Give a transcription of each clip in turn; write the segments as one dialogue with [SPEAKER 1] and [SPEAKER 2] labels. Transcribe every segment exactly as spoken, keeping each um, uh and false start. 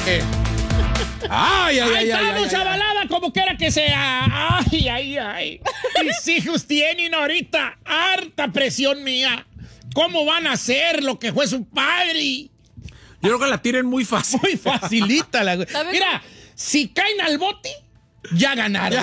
[SPEAKER 1] Ay, ay,
[SPEAKER 2] Ahí
[SPEAKER 1] ay,
[SPEAKER 2] estamos,
[SPEAKER 1] ay, ay,
[SPEAKER 2] chavalada, como quiera que sea. Ay, ay, ay. Mis hijos tienen ahorita harta presión mía. ¿Cómo van a hacer lo que fue su padre?
[SPEAKER 1] Yo creo que la tienen muy fácil.
[SPEAKER 2] Muy facilita la. Mira, si caen al bote, ya ganaron.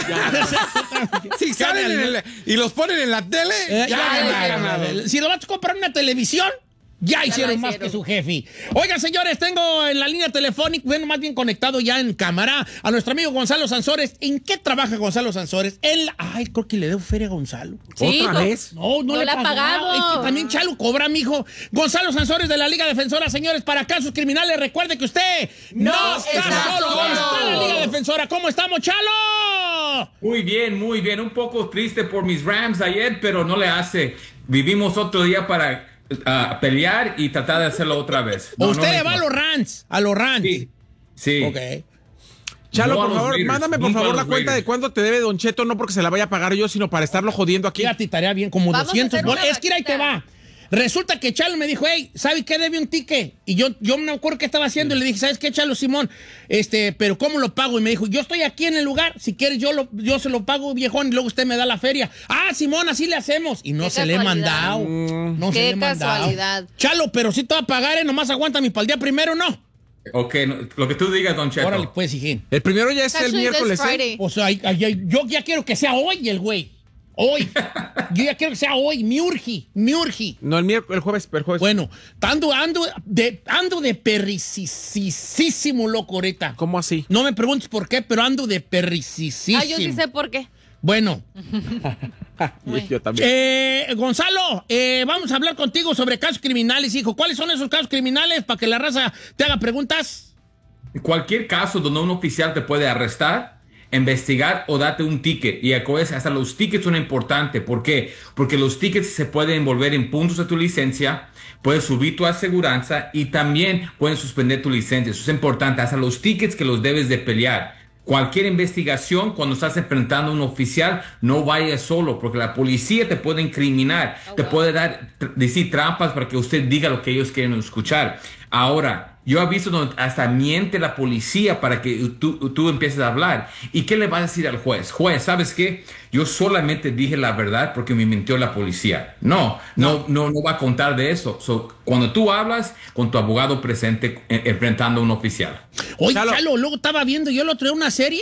[SPEAKER 1] Si salen en el- y los ponen en la tele,
[SPEAKER 2] Eh,
[SPEAKER 1] ya,
[SPEAKER 2] ya
[SPEAKER 1] ganaron.
[SPEAKER 2] ganaron. Si lo vas a comprar una televisión, ya hicieron más que su jefe. Oigan, señores, tengo en la línea telefónica, bueno, más bien conectado ya en cámara, a nuestro amigo Gonzalo Sansores. ¿En qué trabaja Gonzalo Sansores? Él, ay, creo que le debo feria a Gonzalo.
[SPEAKER 3] Sí,
[SPEAKER 1] ¿Otra
[SPEAKER 3] no.
[SPEAKER 1] vez?
[SPEAKER 2] No, no,
[SPEAKER 3] No
[SPEAKER 2] le
[SPEAKER 3] le
[SPEAKER 2] ha
[SPEAKER 3] ha
[SPEAKER 2] pagado.
[SPEAKER 3] pagado.
[SPEAKER 2] Es que también Chalo cobra, mijo. Gonzalo Sansores de la Liga Defensora, señores, para casos criminales. Recuerde que usted no,
[SPEAKER 3] No
[SPEAKER 2] está
[SPEAKER 3] está
[SPEAKER 2] solo.
[SPEAKER 3] solo.
[SPEAKER 2] Está en la Liga Defensora. ¿Cómo estamos, Chalo?
[SPEAKER 4] Muy bien, muy bien. Un poco triste por mis Rams ayer, pero no le hace. Vivimos otro día para uh, pelear y tratar de hacerlo otra vez. No,
[SPEAKER 2] usted
[SPEAKER 4] no
[SPEAKER 2] le
[SPEAKER 4] me-
[SPEAKER 2] va a los Rams. A los Rams.
[SPEAKER 4] Sí, sí.
[SPEAKER 2] Ok.
[SPEAKER 1] Chalo,
[SPEAKER 4] No a
[SPEAKER 1] por
[SPEAKER 4] los
[SPEAKER 1] favor,
[SPEAKER 4] Raiders,
[SPEAKER 1] mándame por
[SPEAKER 4] nunca a
[SPEAKER 1] favor la
[SPEAKER 4] los
[SPEAKER 1] cuenta
[SPEAKER 4] Raiders.
[SPEAKER 1] de cuánto te debe Don Cheto, no porque se la vaya a pagar yo, sino para estarlo jodiendo aquí.
[SPEAKER 2] Fíjate, tarea bien, como
[SPEAKER 3] Vamos a
[SPEAKER 2] doscientos
[SPEAKER 3] hacer una
[SPEAKER 2] bolas. Es que mira, ahí te va.
[SPEAKER 3] vaquita.
[SPEAKER 2] Resulta que Chalo me dijo, hey, ¿sabes qué? Debe un ticket. Y yo, yo me acuerdo qué estaba haciendo y le dije, ¿sabes qué, Chalo, Simón? Este, pero ¿cómo lo pago? Y me dijo, yo estoy aquí en el lugar, si quieres yo, lo, yo se lo pago, viejón, y luego usted me da la feria. Ah, Simón, así le hacemos. Y no
[SPEAKER 3] Qué
[SPEAKER 2] se le he
[SPEAKER 3] casualidad.
[SPEAKER 2] mandado.
[SPEAKER 1] Mm.
[SPEAKER 2] No se
[SPEAKER 3] Qué
[SPEAKER 2] le he mandado.
[SPEAKER 3] casualidad.
[SPEAKER 2] Chalo, pero sí te va a pagar, ¿eh? Nomás aguántame para el día primero, ¿no?
[SPEAKER 4] Ok, no, lo que tú digas, Don Cheto.
[SPEAKER 2] Órale, pues, hijín.
[SPEAKER 1] El primero ya es el
[SPEAKER 3] Actually, this
[SPEAKER 1] miércoles, ¿eh?
[SPEAKER 3] Friday.
[SPEAKER 2] O sea, ay, ay, ay, yo ya quiero que sea hoy el güey. Hoy. Yo ya quiero que sea hoy. Mi urgi, mi urgi.
[SPEAKER 1] No, el miércoles, el jueves, el jueves.
[SPEAKER 2] Bueno, ando, ando de, ando de perricisísimo loco ahorita.
[SPEAKER 1] ¿Cómo así?
[SPEAKER 2] No me preguntes por qué, pero ando de perricisísimo.
[SPEAKER 3] Ah, yo sí sé por qué.
[SPEAKER 2] Bueno,
[SPEAKER 1] Yo, yo también.
[SPEAKER 2] eh, Gonzalo, eh, vamos a hablar contigo sobre casos criminales, hijo. ¿Cuáles son esos casos criminales para que la raza te haga preguntas?
[SPEAKER 4] Cualquier caso donde un oficial te puede arrestar, investigar o darte un ticket. Y acuérdense, hasta los tickets son importantes. ¿Por qué? Porque los tickets se pueden envolver en puntos de tu licencia, puedes subir tu aseguranza y también pueden suspender tu licencia. Eso es importante. Hasta los tickets que los debes de pelear. Cualquier investigación, cuando estás enfrentando a un oficial, no vayas solo, porque la policía te puede incriminar, te puede dar, tr- decir trampas para que usted diga lo que ellos quieren escuchar. Ahora, yo he visto donde hasta miente la policía para que tú, tú empieces a hablar. ¿Y qué le va a decir al juez? Juez, ¿sabes qué? Yo solamente dije la verdad porque me mintió la policía. No, no, no, no va a contar de eso. So, cuando tú hablas con tu abogado presente eh, enfrentando a un oficial.
[SPEAKER 2] Oye,
[SPEAKER 1] Chalo.
[SPEAKER 2] Chalo, luego estaba viendo yo el otro día una serie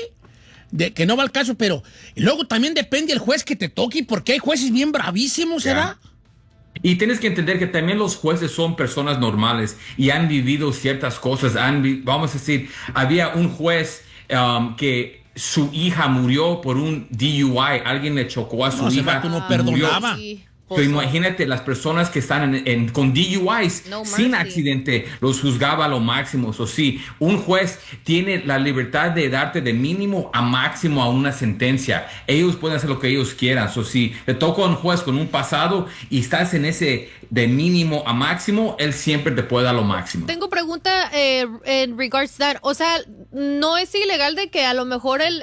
[SPEAKER 2] de que no va al caso, pero luego también depende el juez que te toque, porque hay jueces bien bravísimos, ¿verdad?
[SPEAKER 4] Y tienes que entender que también los jueces son personas normales y han vivido ciertas cosas. Han, vi- vamos a decir, había un juez um, que su hija murió por un D U I. Alguien le chocó a su
[SPEAKER 2] No, ese
[SPEAKER 4] hija.
[SPEAKER 2] vato no
[SPEAKER 4] murió.
[SPEAKER 2] perdonaba.
[SPEAKER 3] Sí,
[SPEAKER 4] So,
[SPEAKER 3] pues,
[SPEAKER 4] imagínate las personas que están en, en- con D U Is
[SPEAKER 3] No
[SPEAKER 4] sin
[SPEAKER 3] mercy.
[SPEAKER 4] accidente, los juzgaba a lo máximo. O sí, un juez tiene la libertad de darte de mínimo a máximo a una sentencia. Ellos pueden hacer lo que ellos quieran. O si le toca a un juez con un pasado y estás en ese de mínimo a máximo, él siempre te puede dar lo máximo.
[SPEAKER 3] Tengo pregunta eh, en regards to that. O sea, no es ilegal de que a lo mejor el,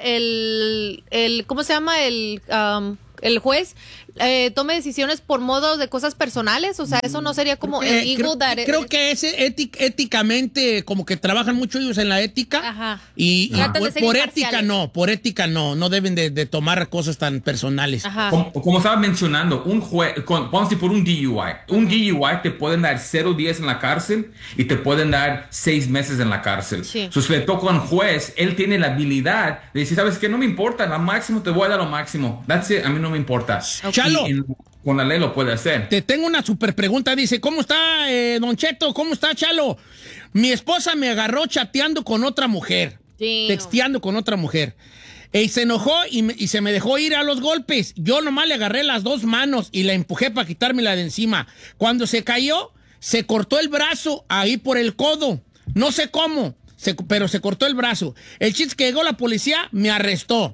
[SPEAKER 3] el, el ¿cómo se llama? El, um, el juez eh, tome decisiones por modo de cosas personales. O sea, eso no sería como
[SPEAKER 2] Eh,
[SPEAKER 3] el
[SPEAKER 2] creo,
[SPEAKER 3] illegal that-
[SPEAKER 2] creo que es étic- éticamente, como que trabajan mucho ellos en la ética.
[SPEAKER 3] Ajá.
[SPEAKER 2] Y, y
[SPEAKER 3] Tratan de
[SPEAKER 2] por,
[SPEAKER 3] ser
[SPEAKER 2] por
[SPEAKER 3] imparciales.
[SPEAKER 2] ética no, por ética no, no deben de, de tomar cosas tan personales.
[SPEAKER 3] Ajá.
[SPEAKER 4] Como, como estaba mencionando, un juez, con- vamos a decir por un D U I. Un D U I te pueden dar cero días en la cárcel y te pueden dar seis meses en la cárcel.
[SPEAKER 3] Sí.
[SPEAKER 4] Entonces, si le toca a un juez, él tiene la habilidad de decir, ¿sabes qué? No me importa, lo máximo te voy a dar lo máximo. That's it, a mí no me importa.
[SPEAKER 2] Chalo.
[SPEAKER 4] Y en- con la ley lo puede hacer.
[SPEAKER 2] Te tengo una super pregunta. Dice, ¿cómo está, eh, Don Cheto? ¿Cómo está, Chalo? Mi esposa me agarró chateando con otra mujer.
[SPEAKER 3] Damn.
[SPEAKER 2] Texteando con otra mujer. Y se enojó y, me- y se me dejó ir a los golpes. Yo nomás le agarré las dos manos y la empujé para quitármela de encima. Cuando se cayó, se cortó el brazo ahí por el codo. No sé cómo, se- pero se cortó el brazo. El chiste es que llegó la policía, me arrestó.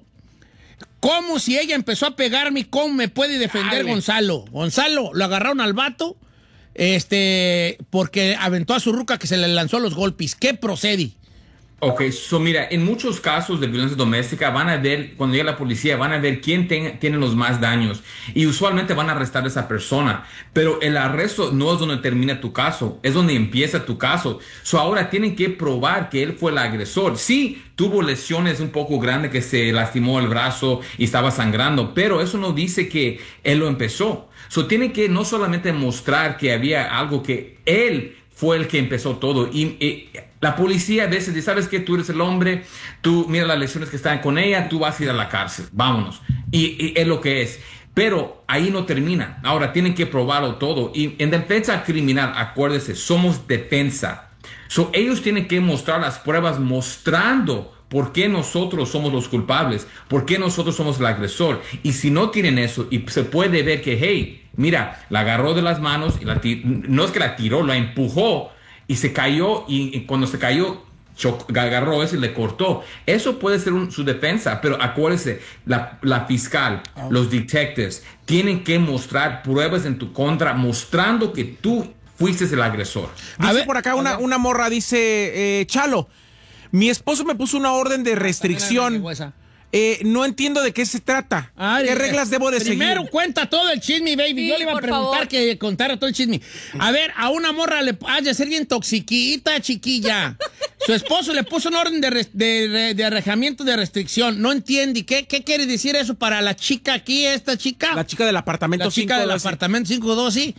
[SPEAKER 2] ¿Cómo si ella empezó a pegarme? ¿Cómo me puede defender
[SPEAKER 1] Dale.
[SPEAKER 2] Gonzalo? Gonzalo, lo agarraron al vato este, porque aventó a su ruca que se le lanzó los golpes. ¿Qué procede?
[SPEAKER 4] Ok, so mira, en muchos casos de violencia doméstica van a ver, cuando llega la policía, van a ver quién ten- tiene los más daños y usualmente van a arrestar a esa persona, pero el arresto no es donde termina tu caso, es donde empieza tu caso. So ahora tienen que probar que él fue el agresor. Sí, tuvo lesiones un poco grandes, que se lastimó el brazo y estaba sangrando, pero eso no dice que él lo empezó. So tienen que no solamente mostrar que había algo, que él fue el que empezó todo. Y, y la policía a veces dice, ¿sabes qué? Tú eres el hombre, tú mira las lesiones que están con ella, tú vas a ir a la cárcel, vámonos. Y, y es lo que es. Pero ahí no termina. Ahora tienen que probarlo todo. Y en defensa criminal, acuérdese, somos defensa. So, ellos tienen que mostrar las pruebas mostrando por qué nosotros somos los culpables, por qué nosotros somos el agresor. Y si no tienen eso, y se puede ver que, hey, mira, la agarró de las manos, y la no es que la tiró, la empujó y se cayó, y, y cuando se cayó, agarró eso y le cortó. Eso puede ser un, su defensa, pero acuérdese, la, la fiscal, oh. los detectives, tienen que mostrar pruebas en tu contra, mostrando que tú fuiste el agresor.
[SPEAKER 5] Dice a ver, por acá una, una morra, dice, eh, Chalo, mi esposo me puso una orden de restricción. Eh, no entiendo de qué se trata. Ay, ¿Qué reglas debo de
[SPEAKER 2] primero
[SPEAKER 5] seguir?
[SPEAKER 2] Primero cuenta todo el chisme, baby.
[SPEAKER 3] Sí,
[SPEAKER 2] Yo le iba a preguntar
[SPEAKER 3] favor.
[SPEAKER 2] que contara todo el chisme. A ver, a una morra le ha de ser bien toxiquita, chiquilla. Su esposo le puso una orden de, res, de, de, de arrejamiento de restricción. No entiende. ¿Qué, ¿Qué quiere decir eso para la chica aquí, esta chica?
[SPEAKER 5] La chica del apartamento
[SPEAKER 2] La chica
[SPEAKER 5] cinco,
[SPEAKER 2] del apartamento cinco dos, sí.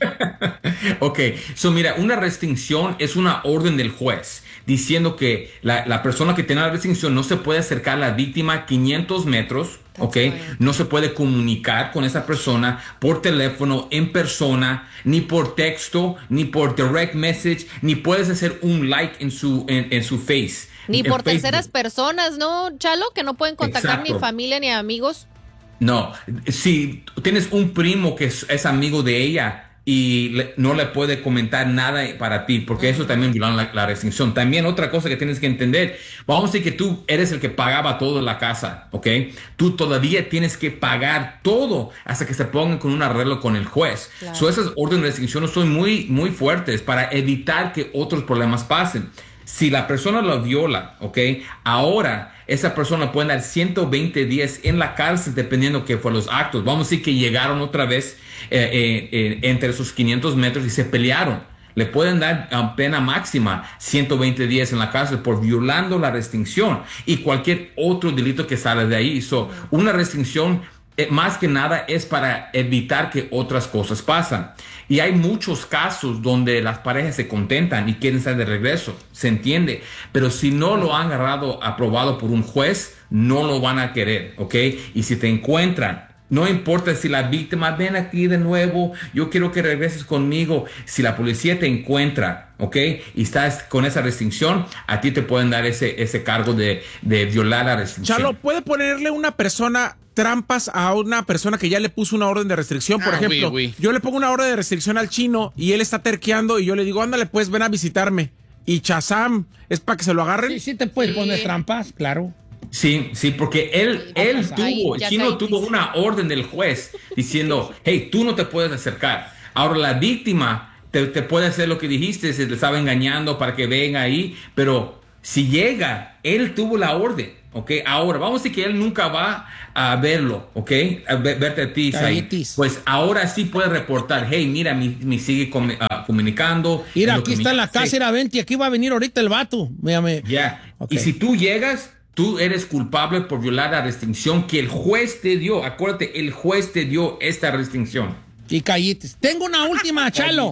[SPEAKER 4] Ok, so mira, una restricción es una orden del juez diciendo que la, la persona que tiene la restricción no se puede acercar a la víctima quinientos metros, ok, no se puede comunicar con esa persona por teléfono, en persona, ni por texto, ni por direct message, ni puedes hacer un like en su, en, en su face.
[SPEAKER 3] Ni por
[SPEAKER 4] Facebook.
[SPEAKER 3] terceras personas, ¿no, Chalo? Que no pueden contactar
[SPEAKER 4] Exacto.
[SPEAKER 3] ni familia ni amigos.
[SPEAKER 4] No, si tienes un primo que es, es amigo de ella y le, no le puede comentar nada para ti, porque eso también viola la, la restricción. También otra cosa que tienes que entender, vamos a decir que tú eres el que pagaba todo en la casa, ¿ok? Tú todavía tienes que pagar todo hasta que se pongan con un arreglo con el juez. Claro. So, esas órdenes de restricción son muy, muy fuertes para evitar que otros problemas pasen. Si la persona lo viola, ¿ok? Ahora esa persona puede dar ciento veinte días en la cárcel dependiendo que fue los actos. Vamos a decir que llegaron otra vez eh, eh, eh, entre esos quinientos metros y se pelearon. Le pueden dar um, pena máxima ciento veinte días en la cárcel por violando la restricción y cualquier otro delito que sale de ahí. So, una restricción eh, más que nada es para evitar que otras cosas pasan. Y hay muchos casos donde las parejas se contentan y quieren estar de regreso, se entiende. Pero si no lo han agarrado, aprobado por un juez, no lo van a querer, ¿ok? Y si te encuentran, no importa si la víctima, ven aquí de nuevo, yo quiero que regreses conmigo. Si la policía te encuentra, ¿ok? Y estás con esa restricción, a ti te pueden dar ese, ese cargo de, de violar la restricción.
[SPEAKER 5] Chalo, ¿puede ponerle una persona trampas a una persona que ya le puso una orden de restricción? Por
[SPEAKER 1] Ah,
[SPEAKER 5] ejemplo,
[SPEAKER 1] oui, oui.
[SPEAKER 5] yo le pongo una orden de restricción al chino y él está terqueando y yo le digo, ándale, pues ven a visitarme. Y Chazam, ¿es para que se lo agarren?
[SPEAKER 2] Sí, sí te puedes
[SPEAKER 3] Sí.
[SPEAKER 2] poner trampas, claro.
[SPEAKER 4] Sí, sí, porque él, él
[SPEAKER 3] Ahí,
[SPEAKER 4] tuvo,
[SPEAKER 3] ya
[SPEAKER 4] el chino
[SPEAKER 3] caíste.
[SPEAKER 4] tuvo una orden del juez diciendo, hey, tú no te puedes acercar. Ahora la víctima te, te puede hacer lo que dijiste, se le estaba engañando para que venga ahí, pero si llega, él tuvo la orden, ¿ok? Ahora, vamos a decir que él nunca va a verlo, ¿ok? A ver- verte a ti, Said.
[SPEAKER 2] Caítis.
[SPEAKER 4] Pues ahora sí puede reportar, hey, mira, me, me sigue com- ah, comunicando.
[SPEAKER 2] Mira,
[SPEAKER 4] es lo
[SPEAKER 2] aquí
[SPEAKER 4] que me
[SPEAKER 2] está la
[SPEAKER 4] dice.
[SPEAKER 2] casa, era vente, aquí va a venir ahorita el vato. Mírame.
[SPEAKER 4] Ya.
[SPEAKER 2] Ok.
[SPEAKER 4] Y si tú llegas, tú eres culpable por violar la restricción que el juez te dio. Acuérdate, el juez te dio esta restricción.
[SPEAKER 2] Y callites. Tengo una última, Chalo.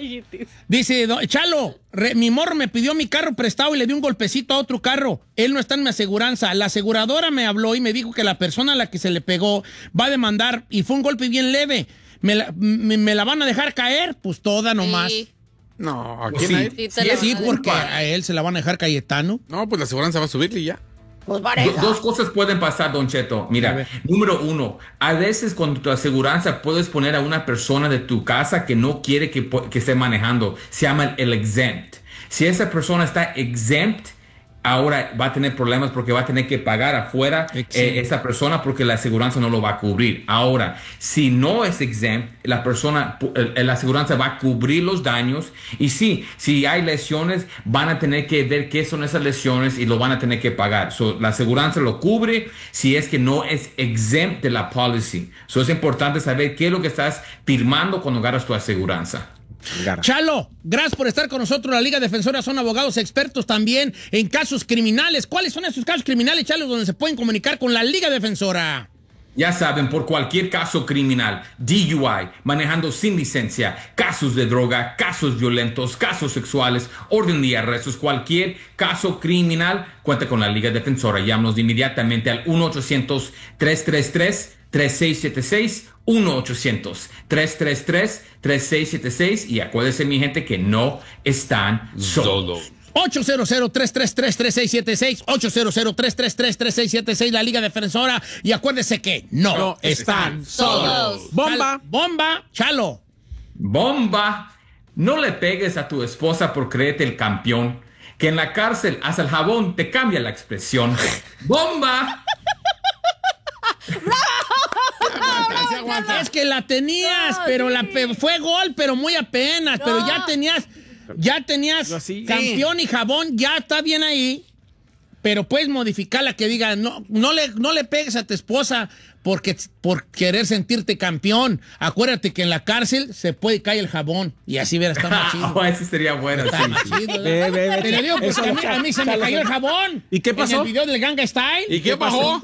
[SPEAKER 2] Dice, "Do- Chalo, re- mi morro me pidió mi carro prestado y le di un golpecito a otro carro. Él no está en mi aseguranza. La aseguradora me habló y me dijo que la persona a la que se le pegó va a demandar y fue un golpe bien leve. ¿Me la, me, me la van a dejar caer? Pues toda nomás.
[SPEAKER 3] Sí.
[SPEAKER 1] No, ¿a
[SPEAKER 4] Pues
[SPEAKER 1] quién?
[SPEAKER 4] sí.
[SPEAKER 1] hay?
[SPEAKER 3] Sí, te
[SPEAKER 4] Sí,
[SPEAKER 3] la
[SPEAKER 4] es
[SPEAKER 2] Sí,
[SPEAKER 3] van a
[SPEAKER 2] porque
[SPEAKER 3] dejar.
[SPEAKER 2] a él se la van a dejar Cayetano.
[SPEAKER 1] No, pues la aseguranza va a subirle y ya.
[SPEAKER 3] Pues
[SPEAKER 4] Do- dos cosas pueden pasar, Don Cheto.
[SPEAKER 2] A
[SPEAKER 4] Mira,
[SPEAKER 2] ver.
[SPEAKER 4] número uno, a veces con tu aseguranza puedes poner a una persona de tu casa que no quiere que, po- que esté manejando. Se llama el exempt. Si esa persona está exempt, ahora va a tener problemas porque va a tener que pagar afuera eh, esa persona porque la aseguranza no lo va a cubrir. Ahora, si no es exempt, la persona, eh, la aseguranza va a cubrir los daños y sí, si hay lesiones, van a tener que ver qué son esas lesiones y lo van a tener que pagar. So, la aseguranza lo cubre si es que no es exempt de la policy. So, es importante saber qué es lo que estás firmando cuando agarras tu aseguranza.
[SPEAKER 2] Chalo, gracias por estar con nosotros. La Liga Defensora son abogados expertos también en casos criminales. ¿Cuáles son esos casos criminales, Chalo, donde se pueden comunicar con la Liga Defensora?
[SPEAKER 4] Ya saben, por cualquier caso criminal, D U I, manejando sin licencia, casos de droga, casos violentos, casos sexuales, orden de arrestos, cualquier caso criminal, cuenta con la Liga Defensora. Llámanos inmediatamente al uno ochocientos, tres tres tres, tres seis siete seis, uno ochocientos, tres tres tres, tres seis siete seis y acuérdense, mi gente, que no están solos.
[SPEAKER 2] ocho cero cero, tres tres tres, tres seis siete seis, ocho cero cero, tres tres tres, tres seis siete seis, la Liga Defensora. Y acuérdense que no, no están, están solos. solos. Bomba. Chal, bomba, Chalo.
[SPEAKER 4] Bomba. No le pegues a tu esposa por creerte el campeón. Que en la cárcel hasta el jabón te cambia la expresión. ¡Bomba!
[SPEAKER 2] Es que la tenías, no, pero sí. la pe- fue gol, pero muy apenas. No. Pero ya tenías, ya tenías campeón y jabón, ya está bien ahí. Pero puedes modificarla que diga, no, no le, no le pegues a tu esposa porque, por querer sentirte campeón. Acuérdate que en la cárcel se puede caer el jabón y así verás, está más chido.
[SPEAKER 4] Oh, ese sería bueno.
[SPEAKER 2] Está
[SPEAKER 4] sí.
[SPEAKER 2] más chido. Ve, ve, ve, Te digo, porque a mí, a mí se me cayó el jabón.
[SPEAKER 5] ¿Y qué pasó?
[SPEAKER 2] En el video del Ganga Style.
[SPEAKER 1] ¿Y qué pasó?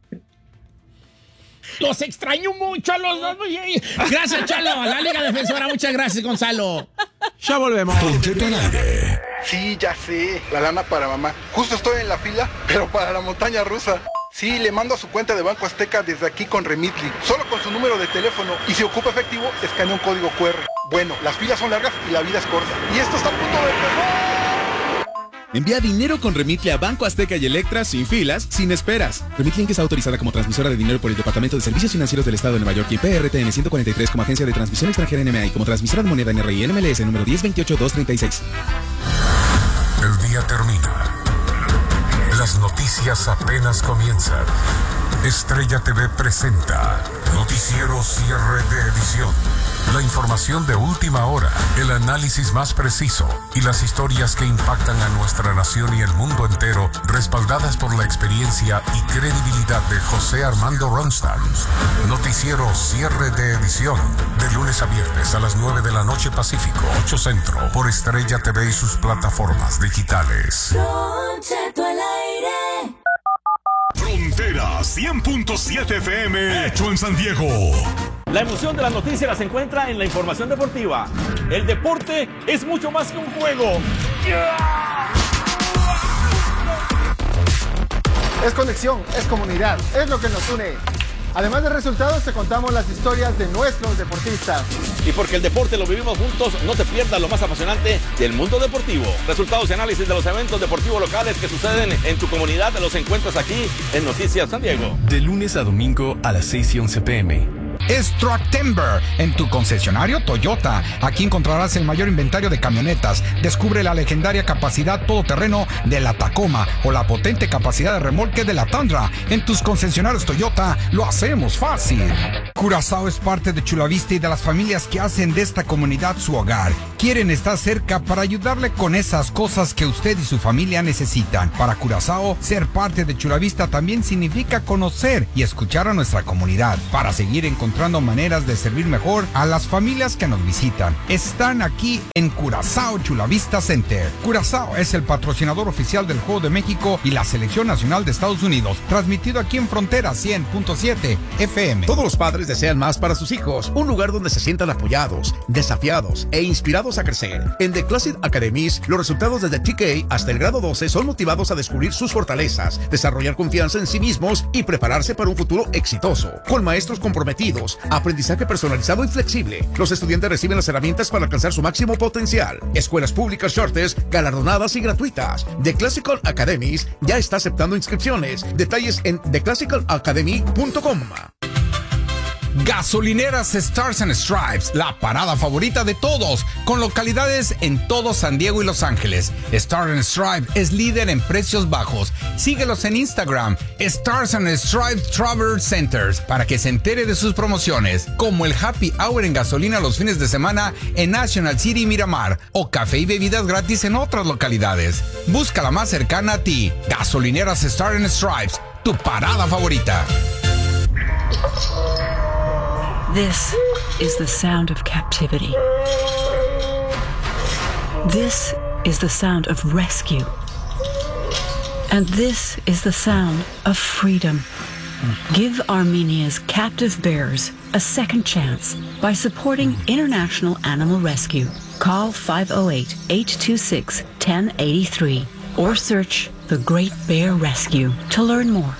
[SPEAKER 2] Los extraño mucho a los dos. Gracias, Chalo. A la Liga Defensora, muchas gracias, Gonzalo.
[SPEAKER 5] Ya volvemos.
[SPEAKER 6] Sí, ya sé. La lana para mamá. Justo estoy en la fila, pero para la montaña rusa. Sí, le mando a su cuenta de Banco Azteca desde aquí con Remitly. Solo con su número de teléfono. Y si ocupa efectivo, escanea un código cu erre. Bueno, las filas son largas y la vida es corta. Y esto está a punto de empezar.
[SPEAKER 7] Envía dinero con Remitly a Banco Azteca y Electra sin filas, sin esperas. Remitly está autorizada como transmisora de dinero por el Departamento de Servicios Financieros del Estado de Nueva York y P R T N ciento cuarenta y tres como agencia de transmisión extranjera N M A y como transmisora de moneda N R I N M L S número diez veintiocho dos treinta y seis.
[SPEAKER 8] El día termina. Las noticias apenas comienzan. Estrella T V presenta Noticiero Cierre de Edición. La información de última hora, el análisis más preciso y las historias que impactan a nuestra nación y el mundo entero, respaldadas por la experiencia y credibilidad de José Armando Ronstadt. Noticiero Cierre de Edición, de lunes a viernes a las nueve de la noche Pacífico, ocho Centro, por Estrella T V y sus plataformas digitales.
[SPEAKER 9] Don Cheto al aire.
[SPEAKER 10] Frontera cien punto siete F M, hecho en San Diego.
[SPEAKER 11] La emoción de las noticias se encuentra en la información deportiva. El deporte es mucho más que un juego.
[SPEAKER 12] Es conexión, es comunidad, es lo que nos une. Además de resultados, te contamos las historias de nuestros deportistas.
[SPEAKER 11] Y porque el deporte lo vivimos juntos, no te pierdas lo más apasionante del mundo deportivo. Resultados y análisis de los eventos deportivos locales que suceden en tu comunidad los encuentras aquí en Noticias San Diego.
[SPEAKER 13] De lunes a domingo a las seis y once pm.
[SPEAKER 14] Es Trucktember en tu concesionario Toyota. Aquí encontrarás el mayor inventario de camionetas. Descubre la legendaria capacidad todoterreno de la Tacoma o la potente capacidad de remolque de la Tundra. En tus concesionarios Toyota lo hacemos fácil. Curazao es parte de Chula Vista y de las familias que hacen de esta comunidad su hogar. Quieren estar cerca para ayudarle con esas cosas que usted y su familia necesitan. Para Curazao, ser parte de Chula Vista también significa conocer y escuchar a nuestra comunidad para seguir encontrando encontrando maneras de servir mejor a las familias que nos visitan. Están aquí en Curazao Chula Vista Center. Curazao es el patrocinador oficial del Juego de México y la Selección Nacional de Estados Unidos. Transmitido aquí en Frontera cien punto siete F M.
[SPEAKER 15] Todos los padres desean más para sus hijos. Un lugar donde se sientan apoyados, desafiados e inspirados a crecer. En The Classic Academies, los resultados desde T K hasta el grado doce son motivados a descubrir sus fortalezas, desarrollar confianza en sí mismos y prepararse para un futuro exitoso. Con maestros comprometidos, aprendizaje personalizado y flexible, los estudiantes reciben las herramientas para alcanzar su máximo potencial. Escuelas públicas charters, galardonadas y gratuitas. The Classical Academies ya está aceptando inscripciones. Detalles en the classical academy punto com.
[SPEAKER 14] Gasolineras Stars and Stripes, la parada favorita de todos, con localidades en todo San Diego y Los Ángeles. Stars and Stripes es líder en precios bajos. Síguelos en Instagram, Stars and Stripes Travel Centers, para que se entere de sus promociones, como el Happy Hour en gasolina los fines de semana en National City y Miramar, o café y bebidas gratis en otras localidades. Busca la más cercana a ti. Gasolineras Stars and Stripes, tu parada favorita.
[SPEAKER 16] This is the sound of captivity. This is the sound of rescue. And this is the sound of freedom. Give Armenia's captive bears a second chance by supporting International Animal Rescue. Call five oh eight, eight two six, one oh eight three or search The Great Bear Rescue to learn more.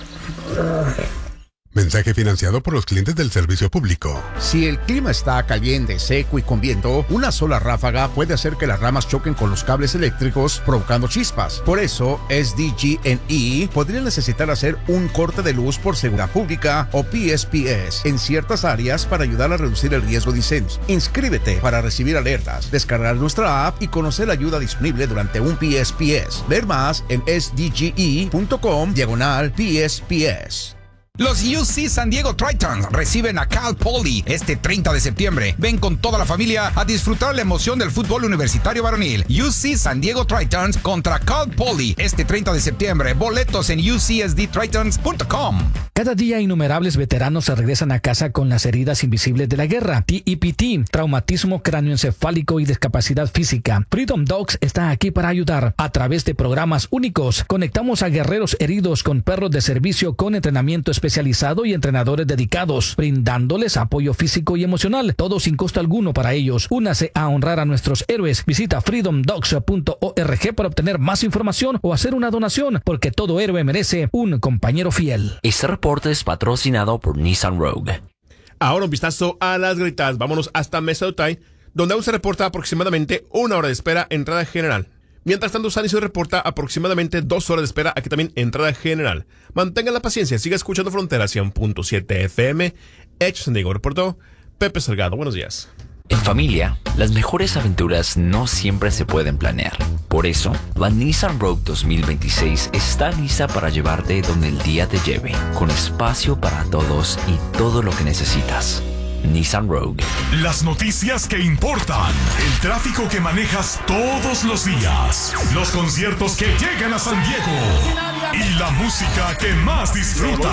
[SPEAKER 17] Mensaje financiado por los clientes del servicio público.
[SPEAKER 15] Si el clima está caliente, seco y con viento, una sola ráfaga puede hacer que las ramas choquen con los cables eléctricos, provocando chispas. Por eso, S D G and E podría necesitar hacer un corte de luz por seguridad pública o P S P S en ciertas áreas para ayudar a reducir el riesgo de incendios. Inscríbete para recibir alertas, descargar nuestra app y conocer la ayuda disponible durante un P S P S. Ver más en S D G E punto com diagonal P S P S.
[SPEAKER 14] Los U C San Diego Tritons reciben a Cal Poly este treinta de septiembre. Ven con toda la familia a disfrutar la emoción del fútbol universitario varonil. U C San Diego Tritons contra Cal Poly este treinta de septiembre. Boletos en U C S D Tritons punto com.
[SPEAKER 18] Cada día innumerables veteranos se regresan a casa con las heridas invisibles de la guerra. T E P T, traumatismo cráneoencefálico y discapacidad física. Freedom Dogs está aquí para ayudar. A través de programas únicos, conectamos a guerreros heridos con perros de servicio con entrenamiento especializado y entrenadores dedicados, brindándoles apoyo físico y emocional, todo sin costo alguno para ellos. Únase a honrar a nuestros héroes. Visita freedom dogs punto org para obtener más información o hacer una donación, porque todo héroe merece un compañero fiel.
[SPEAKER 19] Este reporte es patrocinado por Nissan Rogue.
[SPEAKER 20] Ahora un vistazo a las grietas. Vámonos hasta Mesa de Otay, donde aún se reporta aproximadamente una hora de espera entrada general. Mientras tanto, San Isidro reporta aproximadamente dos horas de espera, aquí también entrada general. Mantengan la paciencia, siga escuchando Frontera cien punto siete F M. Hecho San Diego, reportó Pepe Salgado. Buenos días.
[SPEAKER 19] En familia, las mejores aventuras no siempre se pueden planear. Por eso, la Nissan Rogue dos mil veintiséis está lista para llevarte donde el día te lleve, con espacio para todos y todo lo que necesitas. Nissan Rogue.
[SPEAKER 10] Las noticias que importan, el tráfico que manejas todos los días, los conciertos que llegan a San Diego y la música que más disfrutas.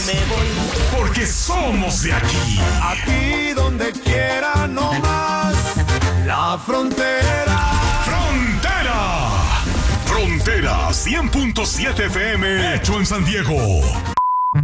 [SPEAKER 10] Porque somos de aquí.
[SPEAKER 21] Aquí donde quiera, no más. La frontera.
[SPEAKER 10] Frontera. Frontera cien punto siete F M. Hecho en San Diego.